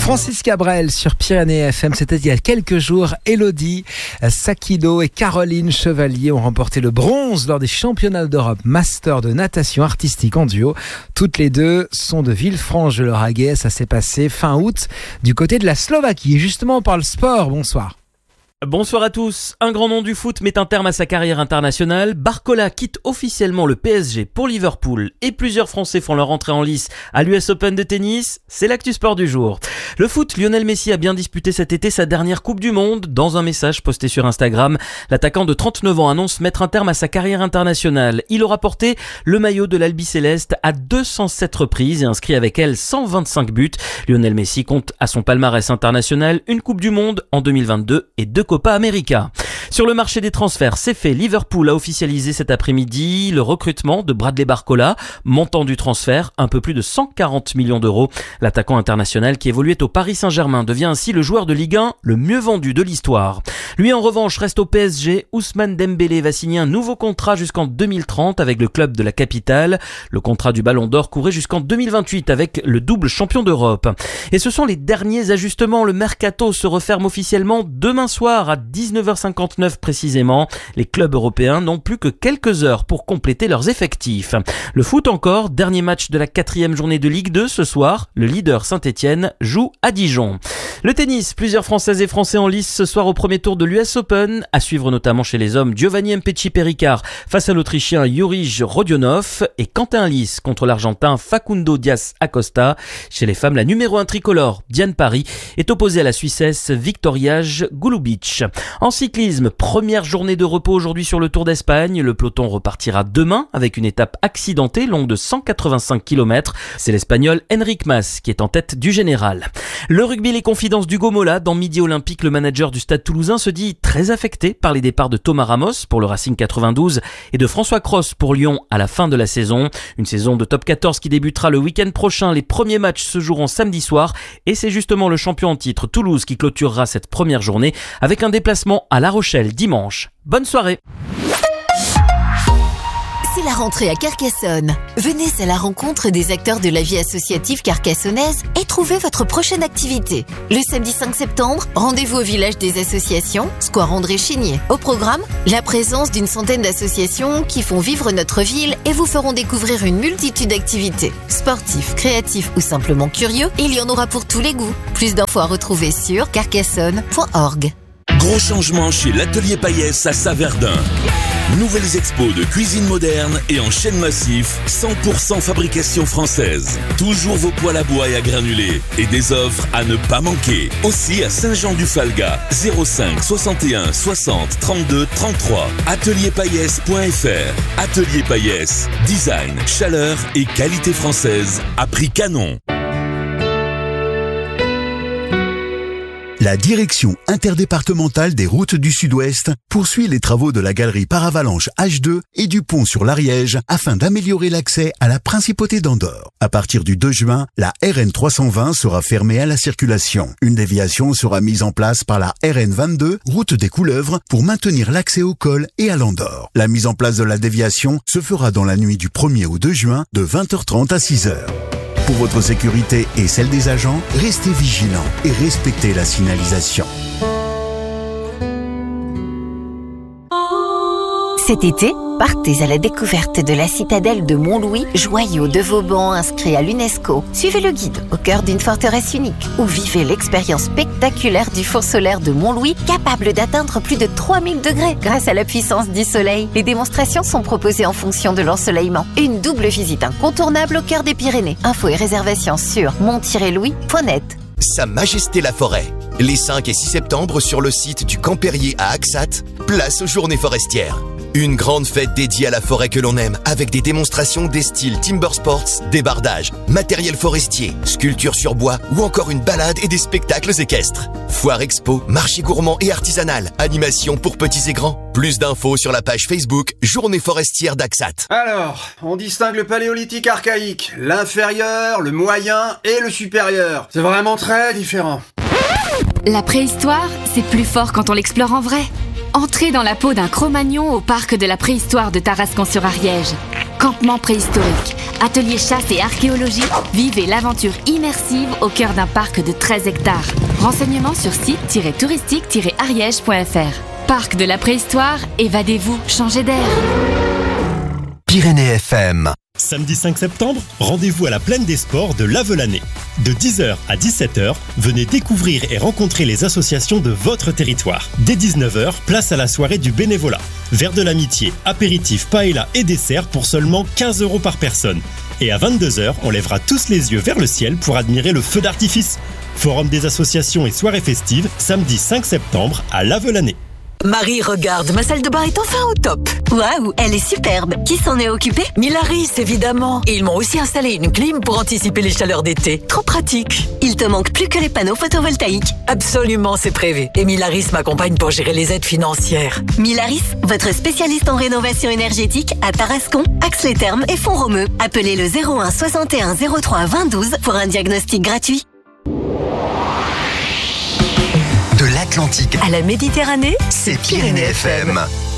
Francis Cabrel sur Pyrénées FM, c'était il y a quelques jours. Elodie Sakido et Caroline Chevalier ont remporté le bronze lors des championnats d'Europe Master de natation artistique en duo. Toutes les deux sont de Villefranche-de-Lauragais. Ça s'est passé fin août du côté de la Slovaquie. Et justement, on parle sport. Bonsoir. Bonsoir à tous. Un grand nom du foot met un terme à sa carrière internationale. Barcola quitte officiellement le PSG pour Liverpool et plusieurs Français font leur entrée en lice à l'US Open de tennis. C'est l'actu sport du jour. Le foot, Lionel Messi a bien disputé cet été sa dernière Coupe du Monde. Dans un message posté sur Instagram, l'attaquant de 39 ans annonce mettre un terme à sa carrière internationale. Il aura porté le maillot de l'Albi Céleste à 207 reprises et inscrit avec elle 125 buts. Lionel Messi compte à son palmarès international une Coupe du Monde en 2022 et 2 Copa América. Sur le marché des transferts, c'est fait. Liverpool a officialisé cet après-midi le recrutement de Bradley Barcola. Montant du transfert, un peu plus de 140 millions d'euros. L'attaquant international qui évoluait au Paris Saint-Germain devient ainsi le joueur de Ligue 1 le mieux vendu de l'histoire. Lui en revanche reste au PSG. Ousmane Dembélé va signer un nouveau contrat jusqu'en 2030 avec le club de la capitale. Le contrat du Ballon d'Or courait jusqu'en 2028 avec le double champion d'Europe. Et ce sont les derniers ajustements. Le mercato se referme officiellement demain soir à 19h59 précisément. Les clubs européens n'ont plus que quelques heures pour compléter leurs effectifs. Le foot encore, dernier match de la 4e journée de Ligue 2 ce soir. Le leader Saint-Etienne joue à Dijon. Le tennis, plusieurs Françaises et Français en lice ce soir au premier tour de l'US Open. À suivre notamment chez les hommes, Giovanni Mpetshi-Perricard face à l'Autrichien Jurij Rodionov et Quentin Lys contre l'Argentin Facundo Diaz-Acosta. Chez les femmes, la numéro 1 tricolore, Diane Paris, est opposée à la Suissesse Victoria Golubic. En cyclisme, première journée de repos aujourd'hui sur le Tour d'Espagne. Le peloton repartira demain avec une étape accidentée longue de 185 km. C'est l'Espagnol Enric Mas qui est en tête du général. Le rugby, les confidences d'Hugo Mola. Dans Midi Olympique, le manager du Stade Toulousain se dit très affecté par les départs de Thomas Ramos pour le Racing 92 et de François Cros pour Lyon à la fin de la saison. Une saison de top 14 qui débutera le week-end prochain. Les premiers matchs se joueront samedi soir et c'est justement le champion en titre Toulouse qui clôturera cette première journée avec un déplacement à La Rochelle dimanche. Bonne soirée. C'est la rentrée à Carcassonne. Venez à la rencontre des acteurs de la vie associative carcassonnaise et trouvez votre prochaine activité. Le samedi 5 septembre, rendez-vous au village des associations, Square André Chénier. Au programme, la présence d'une centaine d'associations qui font vivre notre ville et vous feront découvrir une multitude d'activités. Sportifs, créatifs ou simplement curieux, il y en aura pour tous les goûts. Plus d'infos à retrouver sur carcassonne.org. Gros changement chez l'Atelier Payès à Saverdun. Nouvelles expos de cuisine moderne et en chêne massif, 100% fabrication française. Toujours vos poêles à bois et à granulés. Et des offres à ne pas manquer. Aussi à Saint-Jean-du-Falga, 05 61 60 32 33. Atelierpayès.fr. Atelier Payès. Design, chaleur et qualité française à prix canon. La direction interdépartementale des routes du Sud-Ouest poursuit les travaux de la galerie Paravalanche H2 et du pont sur l'Ariège afin d'améliorer l'accès à la principauté d'Andorre. À partir du 2 juin, la RN 320 sera fermée à la circulation. Une déviation sera mise en place par la RN 22, route des Couleuvres, pour maintenir l'accès au col et à l'Andorre. La mise en place de la déviation se fera dans la nuit du 1er au 2 juin de 20h30 à 6h. Pour votre sécurité et celle des agents, restez vigilants et respectez la signalisation. Cet été, partez à la découverte de la citadelle de Montlouis, joyau de Vauban inscrit à l'UNESCO. Suivez le guide au cœur d'une forteresse unique ou vivez l'expérience spectaculaire du four solaire de Montlouis, capable d'atteindre plus de 3000 degrés grâce à la puissance du soleil. Les démonstrations sont proposées en fonction de l'ensoleillement. Une double visite incontournable au cœur des Pyrénées. Infos et réservations sur mont-louis.net. Sa Majesté la Forêt. Les 5 et 6 septembre sur le site du Camp Perrier à Axat, place aux Journées Forestières. Une grande fête dédiée à la forêt que l'on aime, avec des démonstrations des styles Timber Sports, débardage, matériel forestier, sculpture sur bois ou encore une balade et des spectacles équestres. Foire expo, marché gourmand et artisanal, animation pour petits et grands. Plus d'infos sur la page Facebook Journée Forestière d'Axat. Alors, on distingue le paléolithique archaïque, l'inférieur, le moyen et le supérieur. C'est vraiment très différent. La préhistoire, c'est plus fort quand on l'explore en vrai. Entrez dans la peau d'un Cro-Magnon au parc de la préhistoire de Tarascon-sur-Ariège. Campement préhistorique, Atelier chasse et archéologie, vivez l'aventure immersive au cœur d'un parc de 13 hectares. Renseignements sur site-touristique-ariège.fr. Parc de la préhistoire, évadez-vous, changez d'air. Pyrénées FM. Samedi 5 septembre, rendez-vous à la Plaine des Sports de Lavelanet. De 10h à 17h, venez découvrir et rencontrer les associations de votre territoire. Dès 19h, place à la soirée du bénévolat. Verre de l'amitié, apéritif, paella et dessert pour seulement 15 € par personne. Et à 22h, on lèvera tous les yeux vers le ciel pour admirer le feu d'artifice. Forum des associations et soirées festives, samedi 5 septembre à Lavelanet. Marie, regarde, ma salle de bain est enfin au top. Waouh, elle est superbe. Qui s'en est occupé? Milaris, évidemment. Et ils m'ont aussi installé une clim pour anticiper les chaleurs d'été. Trop pratique. Il te manque plus que les panneaux photovoltaïques. Absolument, c'est prévu. Et Milaris m'accompagne pour gérer les aides financières. Milaris, votre spécialiste en rénovation énergétique à Tarascon, Ax-les-Thermes et Font-Romeu. Appelez le 01 61 03 20 12 pour un diagnostic gratuit. De l'Atlantique à la Méditerranée, c'est Pyrénées FM.